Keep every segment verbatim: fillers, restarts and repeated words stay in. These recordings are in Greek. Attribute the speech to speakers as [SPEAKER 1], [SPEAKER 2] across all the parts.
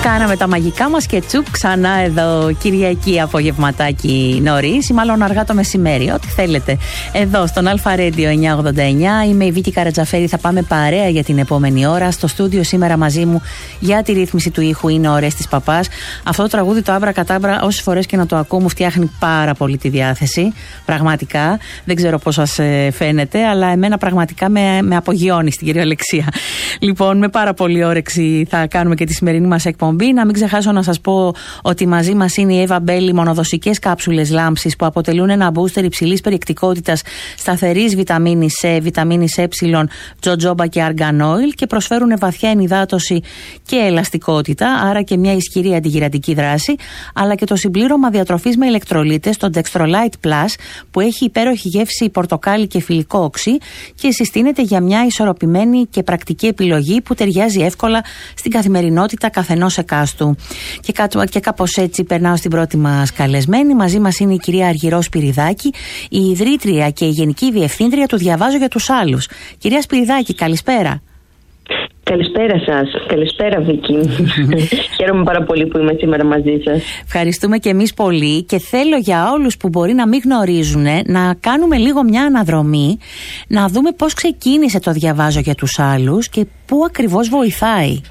[SPEAKER 1] Κάναμε τα μαγικά μας και τσουπ ξανά εδώ Κυριακή απογευματάκι νωρίς ή μάλλον αργά το μεσημέρι, ό,τι θέλετε. Εδώ στον Αλφα Radio εννιακόσια ογδόντα εννιά είμαι η Βίκη Καρατζαφέρη, θα πάμε παρέα για την επόμενη ώρα. Στο στούντιο σήμερα μαζί μου για τη ρύθμιση του ήχου είναι ο Ορέστης Παπάς. Αυτό το τραγούδι, το Άμπρα Κατάμπρα, όσες φορές και να το ακούω μου φτιάχνει πάρα πολύ τη διάθεση. Πραγματικά, δεν ξέρω πώς σας φαίνεται, αλλά εμένα πραγματικά με, με απογειώνει στην κυριολεξία. Λοιπόν, με πάρα πολύ όρεξη θα κάνουμε και τη σημερινή μας εκπομπή. Να μην ξεχάσω να σας πω ότι μαζί μας είναι η Εύα Μπέλη, μονοδοσικές κάψουλες λάμψης που αποτελούν ένα booster υψηλής περιεκτικότητας, σταθερής βιταμίνης C, βιταμίνης Ε, τζοτζόμπα και argan oil και προσφέρουν βαθιά ενυδάτωση και ελαστικότητα, άρα και μια ισχυρή αντιγυρατική δράση, αλλά και το συμπλήρωμα διατροφής με ηλεκτρολίτες, το Dextrolite Plus, που έχει υπέροχη γεύση πορτοκάλι και φιλικό οξύ και συστήνεται για μια ισορροπημένη και πρακτική επιλογή που ταιριάζει εύκολα στην καθημερινότητα καθενός εκάστου. Και, κά, και κάπως έτσι περνάω στην πρώτη μας καλεσμένη. Μαζί μας είναι η κυρία Αργυρό Σπυριδάκη, η ιδρύτρια και η γενική διευθύντρια του Διαβάζω για τους Άλλους. Κυρία Σπυριδάκη, καλησπέρα.
[SPEAKER 2] Καλησπέρα σας. Καλησπέρα, Βίκη. Χαίρομαι πάρα πολύ που είμαι σήμερα μαζί σας.
[SPEAKER 1] Ευχαριστούμε και εμείς πολύ και θέλω για όλους που μπορεί να μην γνωρίζουν να κάνουμε λίγο μια αναδρομή, να δούμε πώς ξεκίνησε το Διαβάζω για τους Άλλους και πού ακριβώς βοηθάει.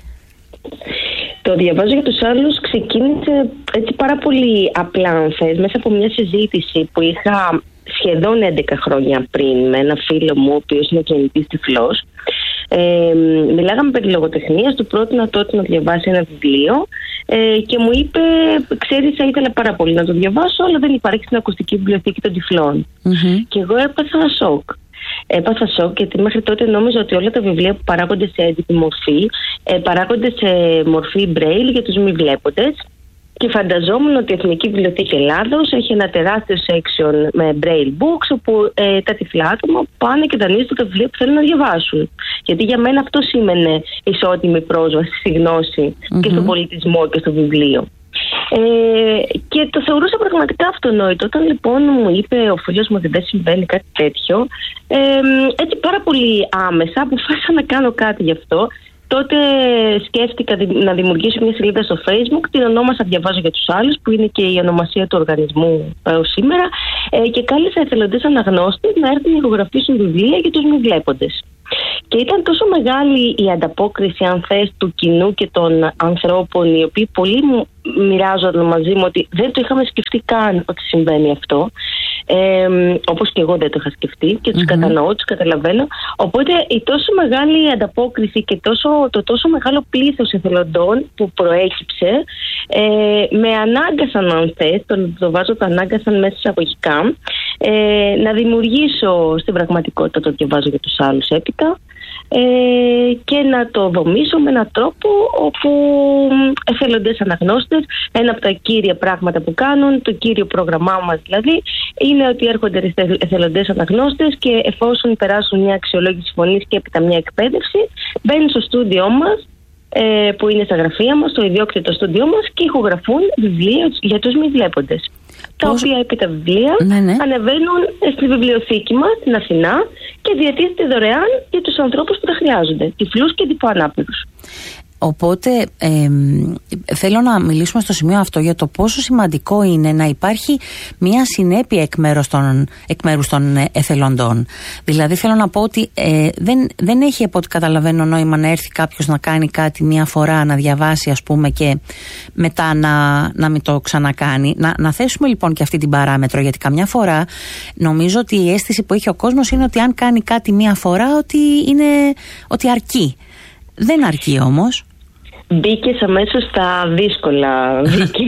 [SPEAKER 2] Το Διαβάζω για τους Άλλους ξεκίνησε έτσι πάρα πολύ απλά, αν θες, μέσα από μια συζήτηση που είχα σχεδόν έντεκα χρόνια πριν με ένα φίλο μου, ο οποίος είναι γεννητής τυφλός. Ε, μιλάγαμε περί λογοτεχνίας, του πρότεινα τότε να διαβάσει ένα βιβλίο ε, και μου είπε, ξέρεις, θα ήθελα πάρα πολύ να το διαβάσω, αλλά δεν υπάρχει στην ακουστική βιβλιοθήκη των τυφλών. Mm-hmm. Και εγώ έπαθα σοκ. Έπαθα σοκ γιατί μέχρι τότε νόμιζα ότι όλα τα βιβλία που παράγονται σε έντυπη μορφή ε, παράγονται σε μορφή braille για τους μη βλέποντες. Και φανταζόμουν ότι η Εθνική Βιβλιοθήκη Ελλάδος έχει ένα τεράστιο section με braille books, όπου ε, τα τυφλά άτομα πάνε και δανείζουν τα βιβλία που θέλουν να διαβάσουν. Γιατί για μένα αυτό σήμαινε ισότιμη πρόσβαση στη γνώση mm-hmm. και στον πολιτισμό και στο βιβλίο. Ε, και το θεωρούσα πραγματικά αυτονόητο. Όταν λοιπόν μου είπε ο φίλος μου ότι δεν συμβαίνει κάτι τέτοιο, ε, έτσι πάρα πολύ άμεσα αποφάσισα να κάνω κάτι γι' αυτό. Τότε σκέφτηκα να δημιουργήσω μια σελίδα στο Facebook, την ονόμασα Διαβάζω για τους Άλλους, που είναι και η ονομασία του οργανισμού έως σήμερα, και κάλεσα εθελοντές αναγνώστες να έρθουν να ηχογραφήσουν βιβλία για τους μη βλέποντες. Και ήταν τόσο μεγάλη η ανταπόκριση, αν θες, του κοινού και των ανθρώπων, οι οποίοι πολλοί μου μοιράζονταν μαζί μου ότι δεν το είχαμε σκεφτεί καν ότι συμβαίνει αυτό. Ε, όπως και εγώ δεν το είχα σκεφτεί και τους mm-hmm. κατανοώ, τους καταλαβαίνω. Οπότε η τόσο μεγάλη ανταπόκριση και τόσο, το τόσο μεγάλο πλήθος εθελοντών που προέκυψε ε, με ανάγκασαν, αν θες, το, το βάζω το ανάγκασαν μέσα εισαγωγικά, ε, να δημιουργήσω στην πραγματικότητα το Διαβάζω για τους Άλλους έπειτα ε, και να το δομήσω με έναν τρόπο όπου εθελοντές αναγνώστες, ένα από τα κύρια πράγματα που κάνουν, το κύριο πρόγραμμά μας δηλαδή, είναι ότι έρχονται εθελοντές αναγνώστες και εφόσον περάσουν μια αξιολόγηση φωνής και έπειτα μια εκπαίδευση, μπαίνουν στο στούντιό μας, ε, που είναι στα γραφεία μας, στο ιδιόκτητο στούντιό μας, και ηχογραφούν βιβλία για τους μη βλέποντες. Τα οποία έπειτα βιβλία ναι, ναι. ανεβαίνουν στη βιβλιοθήκη μας στην Αθηνά και διατίθεται δωρεάν για τους ανθρώπους που τα χρειάζονται, τυφλούς και τυφοανάπηρους.
[SPEAKER 1] Οπότε ε, θέλω να μιλήσουμε στο σημείο αυτό για το πόσο σημαντικό είναι να υπάρχει μια συνέπεια εκ μέρους των, εκ μέρους των εθελοντών. Δηλαδή θέλω να πω ότι ε, δεν, δεν έχει, από ό,τι καταλαβαίνω, νόημα να έρθει κάποιος να κάνει κάτι μια φορά, να διαβάσει ας πούμε και μετά να, να μην το ξανακάνει. Να, να θέσουμε λοιπόν και αυτή την παράμετρο, γιατί καμιά φορά νομίζω ότι η αίσθηση που έχει ο κόσμος είναι ότι αν κάνει κάτι μια φορά ότι, είναι, ότι αρκεί. Δεν αρκεί όμως.
[SPEAKER 2] Μπήκες αμέσως στα δύσκολα, Βίκη.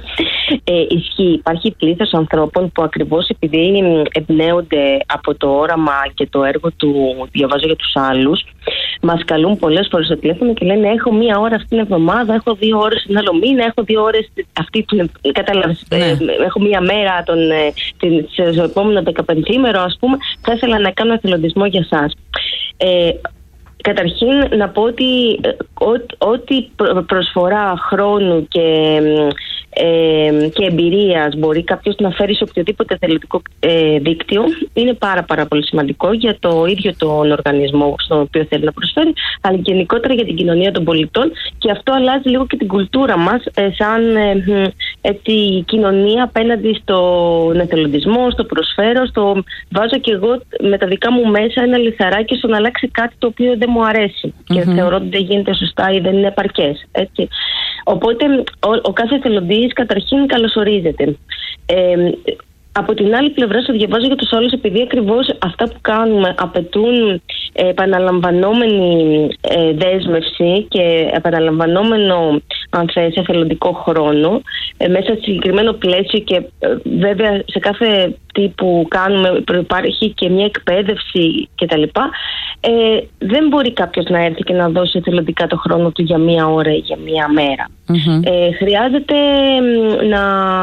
[SPEAKER 2] ε, ισχύει. Υπάρχει πλήθος ανθρώπων που ακριβώς επειδή εμπνέονται από το όραμα και το έργο του Διαβάζω για τους Άλλους, μας καλούν πολλές φορές στο τηλέφωνο και λένε έχω μία ώρα αυτήν την εβδομάδα, έχω δύο ώρες την άλλο μήνα, έχω δύο ώρες αυτή την, κατάλαβες, ναι. ε, έχω μία μέρα τον, ε, στο επόμενο δεκαπενθήμερο, ας πούμε, θα ήθελα να κάνω εθελοντισμό για σας. Ε, Καταρχήν να πω ότι ό,τι προσφορά χρόνου και ε, και εμπειρίας μπορεί κάποιος να φέρει σε οποιοδήποτε εθελοντικό ε, δίκτυο, είναι πάρα, πάρα πολύ σημαντικό για το ίδιο τον οργανισμό στον οποίο θέλει να προσφέρει, αλλά γενικότερα για την κοινωνία των πολιτών, και αυτό αλλάζει λίγο και την κουλτούρα μας ε, σαν ε, έτσι, η κοινωνία απέναντι στον εθελοντισμό, στο προσφέρω, στο βάζω και εγώ με τα δικά μου μέσα ένα λιθαράκι στο να αλλάξει κάτι το οποίο δεν μου αρέσει mm-hmm. και θεωρώ ότι δεν γίνεται σωστά ή δεν είναι επαρκές. Έτσι. Οπότε ο, ο κάθε εθελοντής καταρχήν καλωσορίζεται. Ε, Από την άλλη πλευρά, στο διαβάζω για τους άλλους, επειδή ακριβώς αυτά που κάνουμε απαιτούν επαναλαμβανόμενη ε, δέσμευση και επαναλαμβανόμενο, αν θες, εθελοντικό χρόνο ε, μέσα σε συγκεκριμένο πλαίσιο, και ε, βέβαια σε κάθε τι που κάνουμε υπάρχει και μια εκπαίδευση κτλ. Ε, δεν μπορεί κάποιος να έρθει και να δώσει εθελοντικά το χρόνο του για μία ώρα ή για μία μέρα. Mm-hmm. Ε, χρειάζεται να,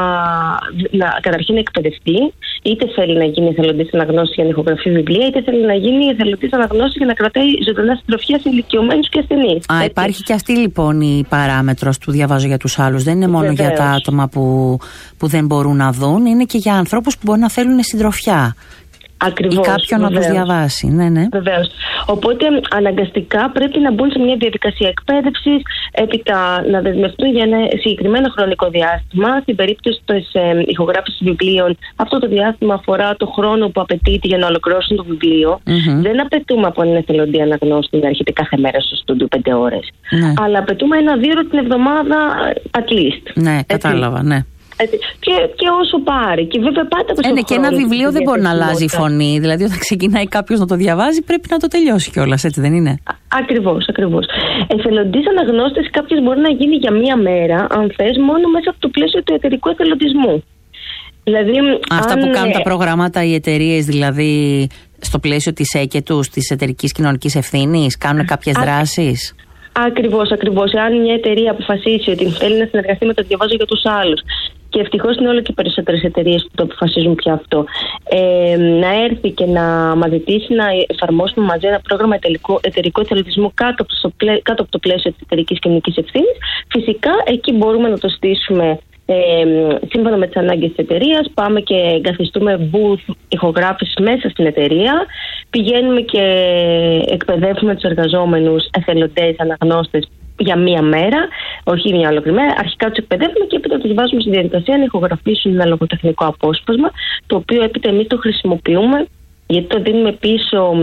[SPEAKER 2] να καταρχήν εκπαιδευτεί, είτε θέλει να γίνει εθελοντής αναγνώστης για να ηχογραφεί βιβλία, είτε θέλει να γίνει εθελοντής αναγνώστης για να κρατάει ζωντανά συντροφιά σε ηλικιωμένους και ασθενείς.
[SPEAKER 1] Α, υπάρχει και αυτή λοιπόν η παράμετρος του διαβάζω για τους άλλους. Δεν είναι μόνο Βεβαίως. για τα άτομα που, που δεν μπορούν να δουν, είναι και για ανθρώπους που μπορεί να θέλουν συντροφιά.
[SPEAKER 2] Ακριβώς,
[SPEAKER 1] ή κάποιον βεβαίως. να τους διαβάσει. Ναι, ναι.
[SPEAKER 2] Βεβαίως. Οπότε αναγκαστικά πρέπει να μπουν σε μια διαδικασία εκπαίδευσης, έπειτα να δεσμευτούν για ένα συγκεκριμένο χρονικό διάστημα. Στην περίπτωση της ε, ηχογράφησης βιβλίων, αυτό το διάστημα αφορά το χρόνο που απαιτείται για να ολοκληρώσουν το βιβλίο. Mm-hmm. Δεν απαιτούμε από έναν εθελοντή αναγνώστη να έρχεται κάθε μέρα στο στούντιο πέντε ώρες. Ναι. Αλλά απαιτούμε ένα δύο ώρο την εβδομάδα at least.
[SPEAKER 1] Ναι, κατάλαβα, ναι.
[SPEAKER 2] Και, και όσο πάρει. Και βέβαια πάντα
[SPEAKER 1] ε, ναι, και ένα βιβλίο δεν μπορεί να αλλάζει η φωνή. Δηλαδή, όταν ξεκινάει κάποιος να το διαβάζει, πρέπει να το τελειώσει κιόλας, έτσι δεν είναι?
[SPEAKER 2] Ακριβώς, ακριβώς. Εθελοντής αναγνώστης κάποιος μπορεί να γίνει για μία μέρα, αν θες, μόνο μέσα από το πλαίσιο του εταιρικού εθελοντισμού. Δηλαδή,
[SPEAKER 1] αυτά
[SPEAKER 2] αν...
[SPEAKER 1] που κάνουν τα προγράμματα οι εταιρείες, δηλαδή στο πλαίσιο της ΕΚΕΤΟΥΣ, της εταιρικής κοινωνικής ευθύνης, κάνουν κάποιες Α... δράσεις.
[SPEAKER 2] Ακριβώς, ακριβώς. Αν μια εταιρεία αποφασίσει ότι θέλει να συνεργαστεί με το διαβάζω για τους άλλους, και ευτυχώς είναι όλο και περισσότερες εταιρείες που το αποφασίζουν πια αυτό, ε, να έρθει και να μας ζητήσει να εφαρμόσουμε μαζί ένα πρόγραμμα εταιρικού εθελοντισμού κάτω, κάτω από το πλαίσιο της εταιρικής κοινωνικής ευθύνης, φυσικά εκεί μπορούμε να το στήσουμε ε, σύμφωνα με τις ανάγκες της εταιρείας. Πάμε και εγκαθιστούμε booth ηχογράφησης μέσα στην εταιρεία. Πηγαίνουμε και εκπαιδεύουμε τους εργαζόμενους εθελοντές, αναγνώστες για μία μέρα, όχι μια ολόκληρη μέρα. Αρχικά τους εκπαιδεύουμε και έπειτα τους βάζουμε στη διαδικασία να ηχογραφήσουν ένα λογοτεχνικό απόσπασμα, το οποίο έπειτα εμείς το χρησιμοποιούμε, γιατί το δίνουμε πίσω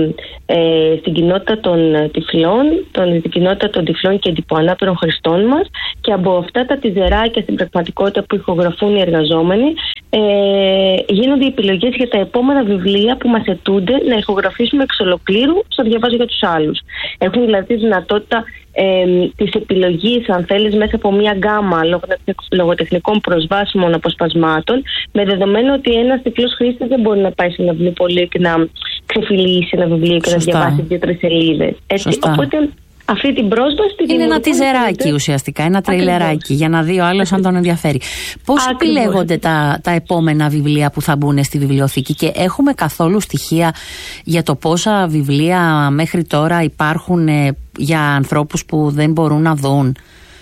[SPEAKER 2] ε, στην κοινότητα των τυφλών, τον, την κοινότητα των τυφλών και εντυπωανάπηρων χρηστών μας, και από αυτά τα τυζεράκια στην πραγματικότητα που ηχογραφούν οι εργαζόμενοι ε, γίνονται οι επιλογές για τα επόμενα βιβλία που μας αιτούνται να ηχογραφήσουμε εξ ολοκλήρου στο διαβάζω για τους άλλους. Έχουν δηλαδή δυνατότητα ε, της επιλογής, αν θέλεις, μέσα από μια γκάμα λογοτεχνικών προσβάσιμων αποσπασμάτων, με δεδομένο ότι ένας τυφλός χρήστης δεν μπορεί να πάει σε ένα βιβλίο και να ξεφυλίσει ένα βιβλίο και Σωστά. να διαβάσει δύο-τρεις σελίδες. Οπότε αυτή την πρόσβαση την
[SPEAKER 1] είναι ένα τιζεράκι ουσιαστικά, ένα τρέιλεράκι για να δει ο άλλος αν τον ενδιαφέρει. Πώς επιλέγονται τα, τα επόμενα βιβλία που θα μπουν στη βιβλιοθήκη, και έχουμε καθόλου στοιχεία για το πόσα βιβλία μέχρι τώρα υπάρχουν ε, για ανθρώπους που δεν μπορούν να δουν?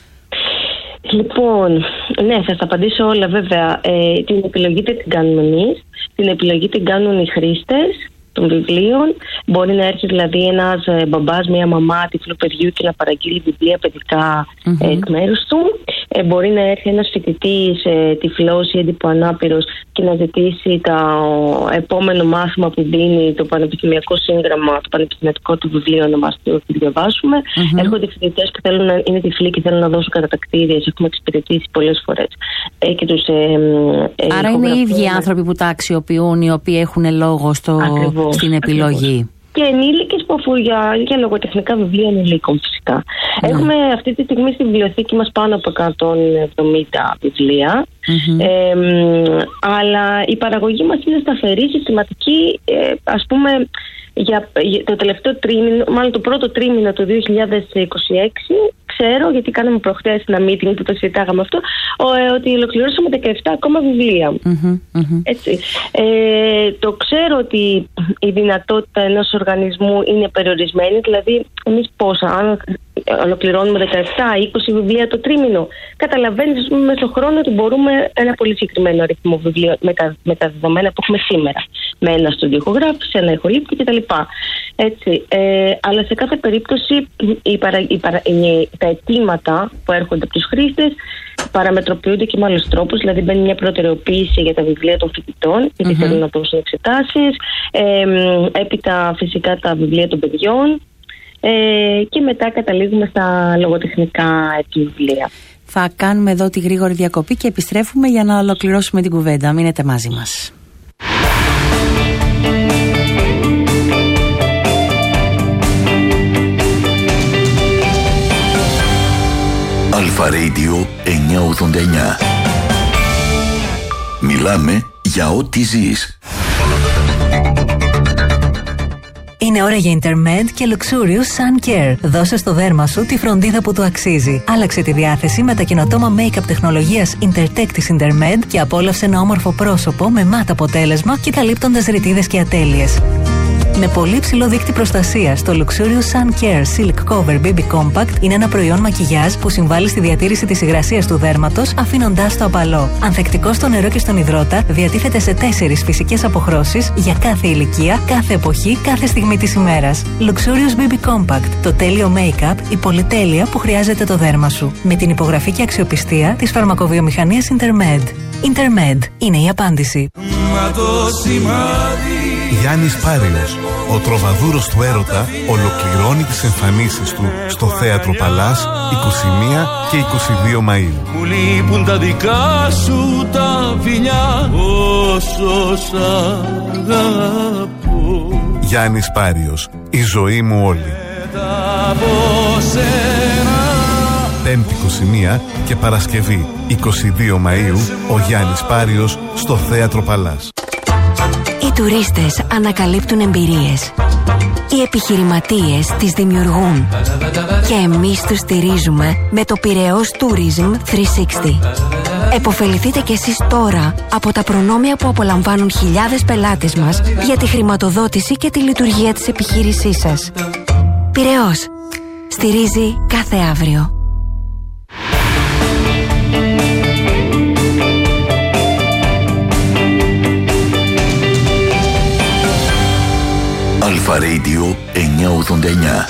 [SPEAKER 2] Λοιπόν, ναι, θα σας απαντήσω όλα βέβαια. Ε, την επιλογή δεν την κάνουμε εμείς, την επιλογή την κάνουν οι χρήστες των βιβλίων. Μπορεί να έρθει δηλαδή ένας ε, μπαμπάς, μια μαμά τυφλού παιδιού και να παραγγείλει βιβλία παιδικά mm-hmm. ε, εκ μέρους του. Ε, μπορεί να έρθει ένας φοιτητής ε, τυφλός ή εντυπωανάπηρος και να ζητήσει το επόμενο μάθημα που δίνει το πανεπιστημιακό σύγγραμμα, το πανεπιστημιακό του βιβλίο, να μας το διαβάσουμε. Mm-hmm. Έρχονται φοιτητές που θέλουν να είναι τυφλοί και θέλουν να δώσουν κατατακτήριες. Έχουμε εξυπηρετήσει πολλές φορές. Ε, και τους, ε, ε,
[SPEAKER 1] Άρα είναι οι ίδιοι άνθρωποι που τα αξιοποιούν, οι οποίοι έχουν λόγο στο, ακριβώς, στην επιλογή. Ακριβώς.
[SPEAKER 2] Και ενήλικες που αφορούν για, για λογοτεχνικά βιβλία ενηλίκων φυσικά. Mm. Έχουμε αυτή τη στιγμή στη βιβλιοθήκη μας πάνω από εκατόν εβδομήντα βιβλία. Mm-hmm. Ε, αλλά η παραγωγή μας είναι σταθερή, συστηματική. Ε, ας πούμε για, για το τελευταίο τρίμηνο, μάλλον το πρώτο τρίμηνο του δύο χιλιάδες είκοσι έξι, ξέρω, γιατί κάναμε προχτές ένα meeting που το συζητάγαμε αυτό, ότι ολοκληρώσαμε δεκαεπτά ακόμα βιβλία.
[SPEAKER 1] Mm-hmm, mm-hmm.
[SPEAKER 2] Έτσι. Ε, το ξέρω ότι η δυνατότητα ενός οργανισμού είναι περιορισμένη, δηλαδή εμείς πόσα, αν ολοκληρώνουμε δεκαεπτά είκοσι βιβλία το τρίμηνο, καταλαβαίνεις με τον χρόνο ότι μπορούμε ένα πολύ συγκεκριμένο αριθμό βιβλίων με τα, με τα δεδομένα που έχουμε σήμερα, με ένα στοντιοχογράφηση, ένα ηχολήπτη κτλ. Έτσι, ε, αλλά σε κάθε περίπτωση οι παρα, οι παρα, οι, τα αιτήματα που έρχονται από τους χρήστες παραμετροποιούνται και με άλλους τρόπους, δηλαδή μπαίνει μια προτεραιοποίηση για τα βιβλία των φοιτητών, γιατί mm-hmm. θέλουν να δώσουν εξετάσεις, ε, έπειτα φυσικά τα βιβλία των παιδιών, ε, και μετά καταλήγουμε στα λογοτεχνικά έτσι, βιβλία.
[SPEAKER 1] Θα κάνουμε εδώ τη γρήγορη διακοπή και επιστρέφουμε για να ολοκληρώσουμε την κουβέντα. Μείνετε μαζί μας.
[SPEAKER 3] Αλφα Radio εννιακόσια ογδόντα εννιά. Μιλάμε για ό,τι ζεις.
[SPEAKER 4] Είναι ώρα για Intermed και Luxurious Sun Care. Δώσε στο δέρμα σου τη φροντίδα που του αξίζει. Άλλαξε τη διάθεση με τα καινοτόμα make-up τεχνολογίας Intertech της Intermed και απόλαυσε ένα όμορφο πρόσωπο με μάτ αποτέλεσμα και καλύπτοντας ρητίδες και ατέλειες. Με πολύ ψηλό δείκτη προστασίας, το Luxurious Sun Care Silk Cover μπέιμπι Compact είναι ένα προϊόν μακιγιάζ που συμβάλλει στη διατήρηση της υγρασίας του δέρματος, αφήνοντάς το απαλό. Ανθεκτικό στο νερό και στον υδρότα, διατίθεται σε τέσσερις φυσικές αποχρώσεις για κάθε ηλικία, κάθε εποχή, κάθε στιγμή της ημέρας. Luxurious μπέιμπι Compact, το τέλειο make-up, η πολυτέλεια που χρειάζεται το δέρμα σου. Με την υπογραφή και αξιοπιστία της φαρμακοβιομηχανίας Intermed. Intermed είναι η απάντηση.
[SPEAKER 5] Γιάννης Πάριος, ο τροβαδούρος του έρωτα, ολοκληρώνει τις εμφανίσεις του στο Θέατρο Παλάς είκοσι μία και είκοσι δύο Μαΐου.
[SPEAKER 6] Μου λείπουν τα δικά σου τα φιλιά, όσο σ' αγαπώ.
[SPEAKER 5] Γιάννης Πάριος, η ζωή μου όλη. Πέμπτη είκοσι μία και Παρασκευή είκοσι δύο Μαΐου, ο Γιάννης Πάριος στο Θέατρο Παλάς.
[SPEAKER 7] Οι τουρίστες ανακαλύπτουν εμπειρίες. Οι επιχειρηματίες τις δημιουργούν. Και εμείς τους στηρίζουμε με το Πειραιώς Tourism τριακόσια εξήντα. Εποφεληθείτε κι εσείς τώρα από τα προνόμια που απολαμβάνουν χιλιάδες πελάτες μας για τη χρηματοδότηση και τη λειτουργία της επιχείρησής σας. Πειραιώς. Στηρίζει κάθε αύριο.
[SPEAKER 3] Αλφα Radio εννιακόσια ογδόντα εννιά.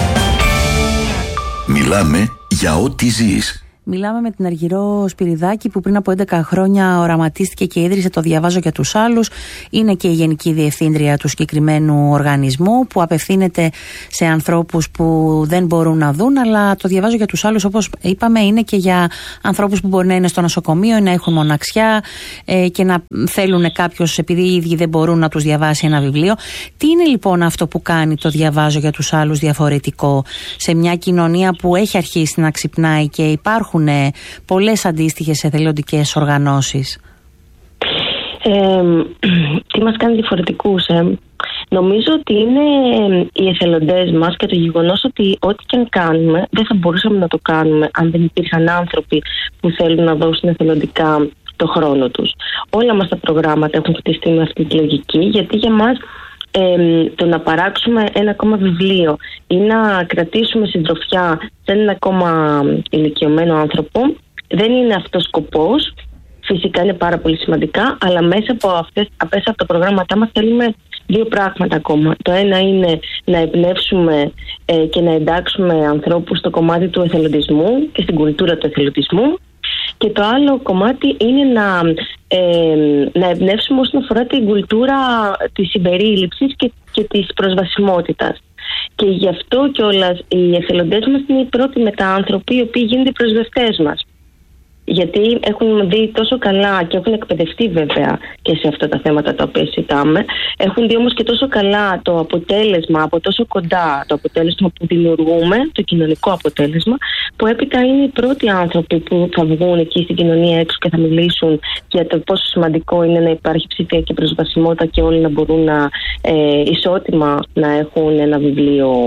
[SPEAKER 3] Μιλάμε για ό,τι ζεις.
[SPEAKER 1] Μιλάμε με την Αργυρό Σπυριδάκη που πριν από έντεκα χρόνια οραματίστηκε και ίδρυσε το Διαβάζω για τους άλλους. Είναι και η Γενική Διευθύντρια του συγκεκριμένου οργανισμού που απευθύνεται σε ανθρώπους που δεν μπορούν να δουν, αλλά το Διαβάζω για τους άλλους, όπως είπαμε, είναι και για ανθρώπους που μπορεί να είναι στο νοσοκομείο ή να έχουν μοναξιά ε, και να θέλουν κάποιος, επειδή οι ίδιοι δεν μπορούν, να τους διαβάσει ένα βιβλίο. Τι είναι λοιπόν αυτό που κάνει το Διαβάζω για τους άλλους διαφορετικό σε μια κοινωνία που έχει αρχίσει να ξυπνάει και υπάρχουν πολλές αντίστοιχες εθελοντικές οργανώσεις?
[SPEAKER 2] Ε, τι μας κάνει διαφορετικούς? Ε? Νομίζω ότι είναι οι εθελοντές μας και το γεγονός ότι ό,τι και αν κάνουμε δεν θα μπορούσαμε να το κάνουμε αν δεν υπήρχαν άνθρωποι που θέλουν να δώσουν εθελοντικά το χρόνο τους. Όλα μας τα προγράμματα έχουν χτιστεί με αυτή τη λογική, γιατί για μας Ε, το να παράξουμε ένα ακόμα βιβλίο ή να κρατήσουμε συντροφιά σε ένα ακόμα ηλικιωμένο άνθρωπο δεν είναι αυτός σκοπός. Φυσικά είναι πάρα πολύ σημαντικά, αλλά μέσα από, αυτές, μέσα από τα προγράμματά μας θέλουμε δύο πράγματα ακόμα. Το ένα είναι να εμπνεύσουμε ε, και να εντάξουμε ανθρώπους στο κομμάτι του εθελοντισμού και στην κουλτούρα του εθελοντισμού. Και το άλλο κομμάτι είναι να, ε, να εμπνεύσουμε όσον αφορά την κουλτούρα της συμπερίληψης και, και της προσβασιμότητας. Και γι' αυτό κιόλας οι εθελοντές μας είναι οι πρώτοι μετάνθρωποι οι οποίοι γίνονται οι προσβευτές μας. Γιατί έχουν δει τόσο καλά και έχουν εκπαιδευτεί βέβαια και σε αυτά τα θέματα τα οποία συζητάμε. Έχουν δει όμως και τόσο καλά το αποτέλεσμα, από τόσο κοντά το αποτέλεσμα που δημιουργούμε, το κοινωνικό αποτέλεσμα, που έπειτα είναι οι πρώτοι άνθρωποι που θα βγουν εκεί στην κοινωνία έξω και θα μιλήσουν για το πόσο σημαντικό είναι να υπάρχει ψηφιακή προσβασιμότητα και όλοι να μπορούν να ε, ισότιμα να έχουν ένα βιβλίο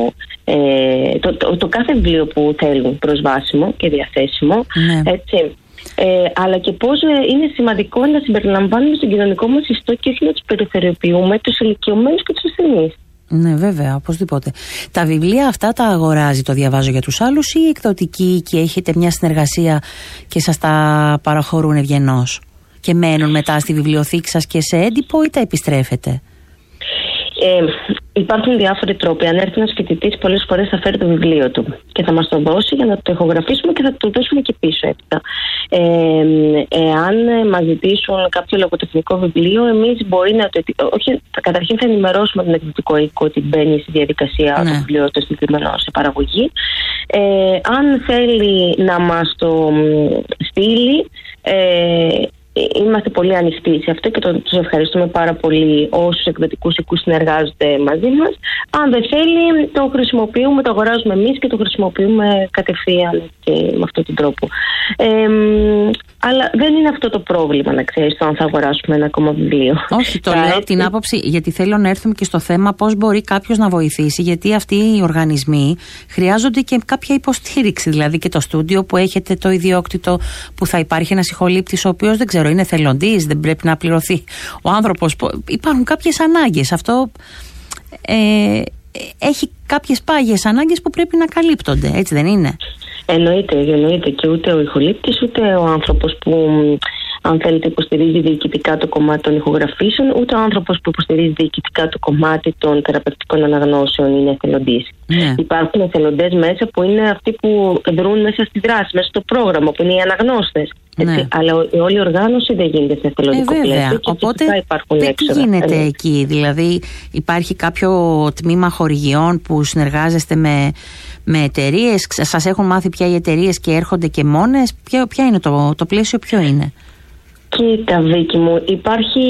[SPEAKER 2] ε, το, το, το κάθε βιβλίο που θέλουν προσβάσιμο και διαθέσιμο, ναι. έτσι. Ε, αλλά και πώς ε, είναι σημαντικό να συμπεριλαμβάνουμε στον κοινωνικό μας ιστό και όχι να τους περιθωριοποιούμε, τους ηλικιωμένους και τους ασθενείς.
[SPEAKER 1] Ναι, βέβαια, οπωσδήποτε. Τα βιβλία αυτά τα αγοράζει, το διαβάζω για τους άλλους, ή η εκδοτική και έχετε μια συνεργασία και σας τα παραχωρούν ευγενώς και μένουν μετά στη βιβλιοθήκη σας και σε έντυπο, ή τα επιστρέφετε?
[SPEAKER 2] Ε, υπάρχουν διάφοροι τρόποι. Αν έρθει ένας φοιτητής, πολλές φορές θα φέρει το βιβλίο του και θα μας το δώσει για να το ηχογραφήσουμε και θα το δώσουμε και πίσω έπειτα. Ε, εάν μας ζητήσουν κάποιο λογοτεχνικό βιβλίο, εμείς μπορεί να το. Όχι, καταρχήν θα ενημερώσουμε τον εκδοτικό οίκο ότι μπαίνει στη διαδικασία ναι. το βιβλίο το συγκεκριμένο σε παραγωγή. Ε, αν θέλει να μας το στείλει, ε, είμαστε πολύ ανοιχτοί σε αυτό και το, τους ευχαριστούμε πάρα πολύ όσους εκδοτικούς οίκους συνεργάζονται μαζί μας. Αν δεν θέλει, το χρησιμοποιούμε, το αγοράζουμε εμείς και το χρησιμοποιούμε κατευθείαν και με αυτόν τον τρόπο. Ε, αλλά δεν είναι αυτό το πρόβλημα, να ξέρεις, το αν θα αγοράσουμε ένα ακόμα βιβλίο.
[SPEAKER 1] Όχι, το λέω από την άποψη, γιατί θέλω να έρθουμε και στο θέμα πώς μπορεί κάποιος να βοηθήσει, γιατί αυτοί οι οργανισμοί χρειάζονται και κάποια υποστήριξη, δηλαδή και το στούντιο που έχετε, το ιδιόκτητο, που θα υπάρχει ένας ηχολήπτης ο οποίος δεν ξέρω, είναι θελοντής, δεν πρέπει να πληρωθεί ο άνθρωπος. Υπάρχουν κάποιες ανάγκες. Αυτό ε, έχει κάποιες πάγιες ανάγκες που πρέπει να καλύπτονται, έτσι δεν είναι?
[SPEAKER 2] Εννοείται, εννοείται, και ούτε ο ηχολήπτης ούτε ο άνθρωπος που, αν θέλετε, υποστηρίζει διοικητικά το κομμάτι των ηχογραφήσεων, ούτε ο άνθρωπος που υποστηρίζει διοικητικά το κομμάτι των θεραπευτικών αναγνώσεων είναι εθελοντής. Yeah. Υπάρχουν εθελοντές μέσα που είναι αυτοί που δρούν μέσα στη δράση, μέσα στο πρόγραμμα, που είναι οι αναγνώστες. Ναι. Αλλά η όλη οργάνωση δεν γίνεται σε εθελοντικό
[SPEAKER 1] ε,
[SPEAKER 2] πλαίσιο.
[SPEAKER 1] Οπότε τι γίνεται ε, εκεί? Δηλαδή υπάρχει κάποιο τμήμα χορηγιών που συνεργάζεστε με, με εταιρείες? Σας έχουν μάθει πια οι εταιρείες και έρχονται και μόνες? Ποια, ποια είναι το, το πλαίσιο, ποιο είναι?
[SPEAKER 2] Κοίτα, Βίκη μου, υπάρχει,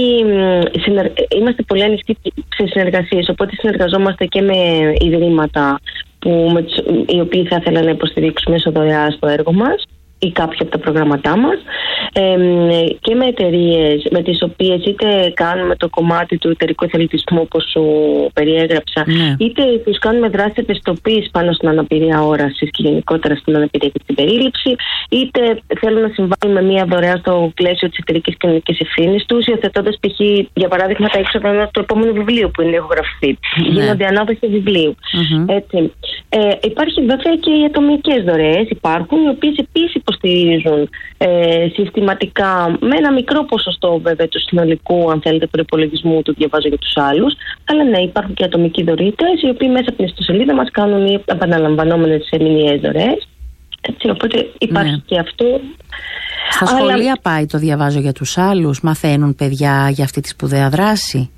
[SPEAKER 2] είμαστε πολύ ανοιχτοί σε συνεργασίες, οπότε συνεργαζόμαστε και με ιδρύματα που, με, οι οποίοι θα ήθελαν να υποστηρίξουν μέσω δωρεά στο έργο μας ή κάποια από τα προγράμματά μας, ε, και με εταιρείες με τις οποίες είτε κάνουμε το κομμάτι του εταιρικού εθελοντισμού όπως σου περιέγραψα, ναι. είτε τους κάνουμε δράσεις ευαισθητοποίησης πάνω στην αναπηρία όρασης και γενικότερα στην αναπηρία και την περίληψη, είτε θέλουν να συμβάλλουν με μία δωρεά στο πλαίσιο της εταιρικής κοινωνικής ευθύνης τους, υιοθετώντας π.χ. για παράδειγμα τα έξοδα του επόμενου βιβλίου που είναι ηχογραφή. Ναι. Γίνονται ανάδοση βιβλίου. Mm-hmm. Έτσι. Ε, υπάρχει βέβαια και οι ατομικές δωρεές, υπάρχουν, οι οποίες επίσης υποστηρίζουν ε, συστηματικά με ένα μικρό ποσοστό βέβαια του συνολικού, αν θέλετε, προϋπολογισμού του διαβάζω για τους άλλους. Αλλά ναι, υπάρχουν και ατομικοί δωρητές, οι οποίοι μέσα από την ιστοσελίδα μας κάνουν οι επαναλαμβανόμενες μηνιαίες δωρεές. Έτσι, οπότε υπάρχει ναι. και αυτό.
[SPEAKER 1] Στα σχολεία αλλά... πάει το διαβάζω για τους άλλους? Μαθαίνουν παιδιά για αυτή τη σπουδαία δράση?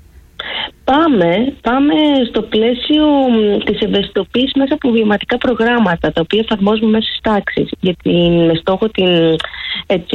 [SPEAKER 2] Πάμε, πάμε στο πλαίσιο της ευαισθητοποίησης μέσα από βιωματικά προγράμματα, τα οποία εφαρμόζουμε μέσα στις τάξεις, γιατί με στόχο την, έτσι,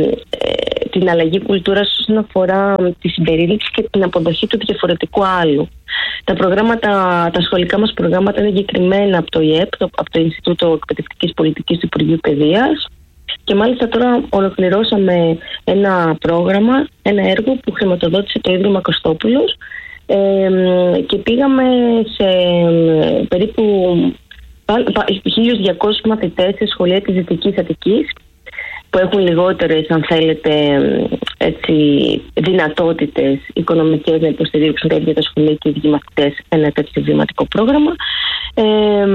[SPEAKER 2] την αλλαγή κουλτούρας όσον αφορά τη συμπερίληψη και την αποδοχή του διαφορετικού άλλου. Τα προγράμματα, τα σχολικά μας προγράμματα είναι εγκεκριμένα από το ι ε π, το, από το Ινστιτούτο Εκπαιδευτικής Πολιτικής του Υπουργείου Παιδείας, και μάλιστα τώρα ολοκληρώσαμε ένα πρόγραμμα, ένα έργο που χρηματοδότησε το Ίδρυμα Κωστόπουλος, ε, και πήγαμε σε περίπου χίλιους διακόσιους μαθητές σε σχολεία της Δυτικής Αττικής, που έχουν λιγότερες, αν θέλετε, έτσι, δυνατότητες οικονομικές να υποστηρίξουν τα ίδια τα σχολεία και οι ίδιοι μαθητές ένα τέτοιο βηματικό πρόγραμμα. Ε,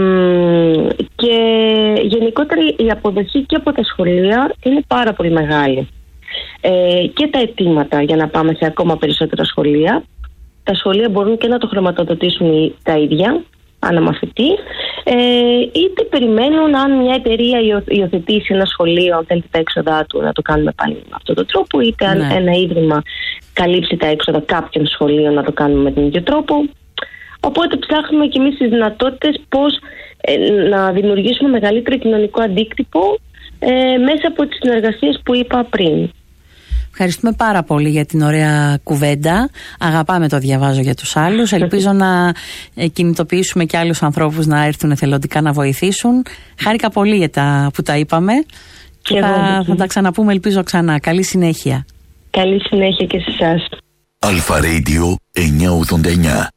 [SPEAKER 2] και γενικότερα η αποδοχή και από τα σχολεία είναι πάρα πολύ μεγάλη. Ε, και τα αιτήματα για να πάμε σε ακόμα περισσότερα σχολεία. Τα σχολεία μπορούν και να το χρηματοδοτήσουν τα ίδια, αναμαθητή, ε, είτε περιμένουν αν μια εταιρεία υιοθετήσει ένα σχολείο, αν θέλετε τα έξοδά του, να το κάνουμε πάλι με αυτόν τον τρόπο, είτε αν ναι. ένα ίδρυμα καλύψει τα έξοδα κάποιων σχολείων, να το κάνουμε με τον ίδιο τρόπο. Οπότε ψάχνουμε και εμείς τις δυνατότητες πώς ε, να δημιουργήσουμε μεγαλύτερο κοινωνικό αντίκτυπο ε, μέσα από τις συνεργασίες που είπα πριν.
[SPEAKER 1] Ευχαριστούμε πάρα πολύ για την ωραία κουβέντα. Αγαπάμε το διαβάζω για τους άλλους. Ελπίζω να κινητοποιήσουμε και άλλους ανθρώπους να έρθουν εθελοντικά να βοηθήσουν. Χάρηκα πολύ για τα που τα είπαμε και, και θα, θα τα ξαναπούμε, ελπίζω, ξανά. Καλή συνέχεια.
[SPEAKER 2] Καλή συνέχεια και σε εσάς.
[SPEAKER 3] Αλφα Radio εννιακόσια ογδόντα εννιά.